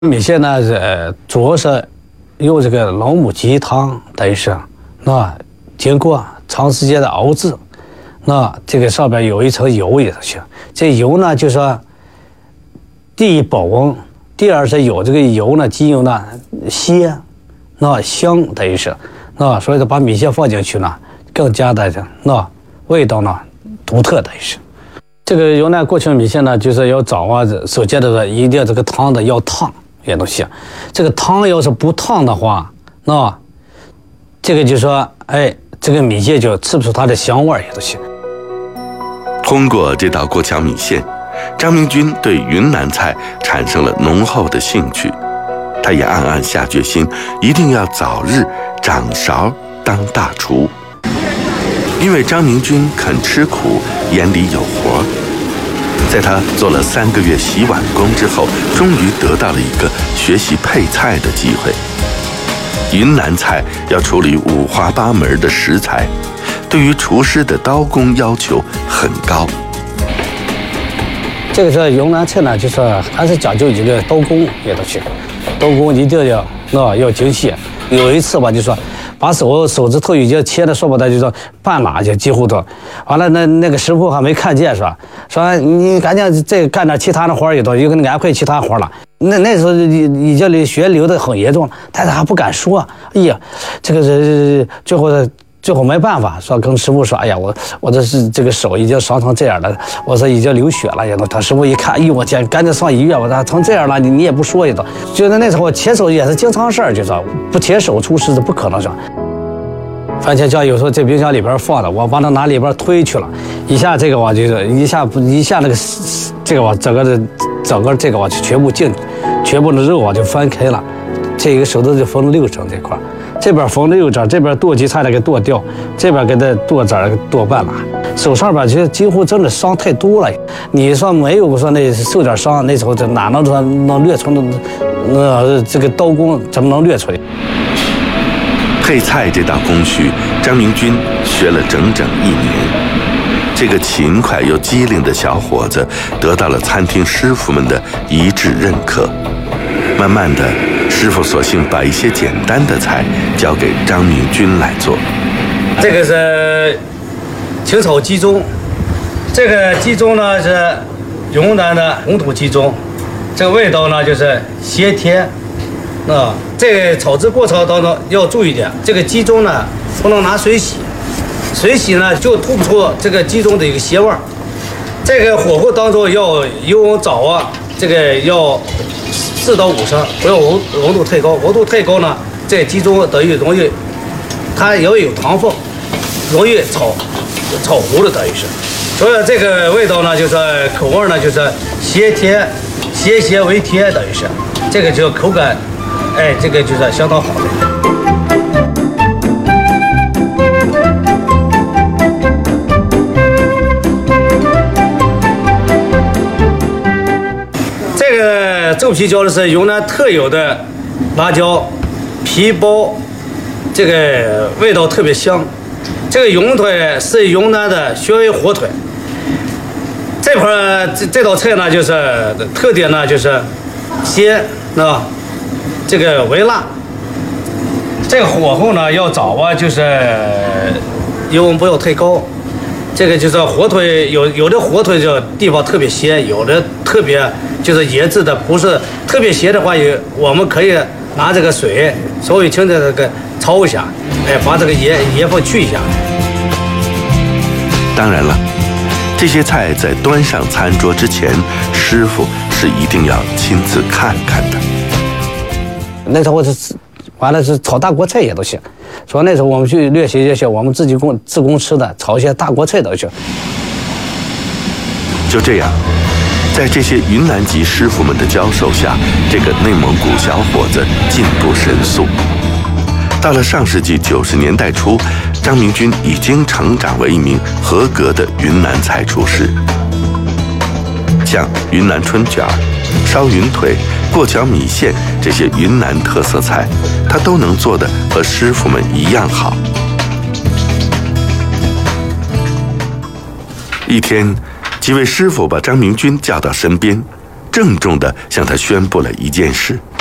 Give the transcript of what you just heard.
米线呢是主要是用这个老母鸡汤，等于是那经过长时间的熬制，那这个上边有一层油也行。这油呢就说第一保温，第二是有这个油呢，鸡油呢鲜，那香等于是那所以说把米线放进去呢，更加的那味道呢独特等于是。这个云南过去的米线呢，就是要掌握首先的说一定要这个汤的要烫。也都行，这个汤要是不烫的话，那这个就说，哎，这个米线就吃不出它的香味也都行。 通过这道过桥米线，张明军对云南菜产生了浓厚的兴趣，他也暗暗下决心，一定要早日掌勺当大厨。因为张明军肯吃苦，眼里有活。在他做了3个月洗碗工之后，终于得到了一个学习配菜的机会。云南菜要处理五花八门的食材，对于厨师的刀工要求很高。 这个是云南菜呢，就是还是讲究一个刀工也都行，刀工一定要精细。有一次吧，就说把手指头已经切的说不得，就说半拉就几乎都完了。那个师傅还没看见，是吧？说你赶紧再干点其他的活也都有可能安排其他活了。那时候已经血流得很严重了，但是还不敢说。哎呀，这个是最后没办法，说跟师傅说，哎呀，我这个手已经伤成这样了，我说已经流血了，也都。他师傅一看，哎呦我天，赶紧上医院，我说成这样了，你也不说也都。觉得那时候切手也是经常事儿，就说不切手出事是不可能说。番茄酱有时候在冰箱里边放的，我把它拿里边推去了，一下这个我就是一下那个这个我整个这个我就全部进去，全部的肉我就翻开了，这个手指就分了6层这块。这边缝了6针，这边剁鸡菜的给剁掉，这边给它剁褶给剁半拉。手上边其实几乎真的伤太多了。你说没有说那受点伤，那时候这哪能略出这个刀工怎么能略出来？ 配菜这道工序，张明军学了整整1年。这个勤快又机灵的小伙子得到了餐厅师傅们的一致认可。慢慢的，师傅索性把一些简单的菜交给张明军来做。 这个是清炒鸡枞，这个鸡枞呢是云南的红土鸡枞，这个味道呢就是鲜甜。这个炒制过程当中要注意点，这个鸡枞呢不能拿水洗，水洗呢就吐不出这个鸡枞的一个鲜味儿。这个火候当中要油温掌握，这个要4到5升，不要温度太高，温度太高呢，这鸡枞等于容易，它要有糖分，容易炒糊了等于是。所以这个味道呢，就是口味呢，就是鲜甜，鲜为甜等于是，这个就口感，哎，这个就是相当好的。这个皱皮椒呢是云南特有的辣椒，皮薄，这个味道特别香。这个云腿是云南的穴位火腿。这块这道菜呢，就是特点呢就是鲜，这个微辣。这个火候呢要掌握，就是油温不要太高。这个就是火腿有的火腿就地方特别鲜，有的特别就是腌制的不是特别咸的话，我们可以拿这个水稍微轻的这个焯一下，哎，把这个盐分去一下。 当然了，这些菜在端上餐桌之前，师傅是一定要亲自看看的。 那时候完了是炒大锅菜也都行。说那时候我们去练习这些我们自贡吃的，炒一些大锅菜都行。 就这样，在这些云南籍师傅们的教授下，这个内蒙古小伙子进步神速。到了上世纪90年代初，张明军已经成长为一名合格的云南菜厨师。像云南春卷、烧云腿、过桥米线这些云南特色菜，他都能做得和师傅们一样好。一天，几位师傅把张明军叫到身边， 郑重地向他宣布了一件事。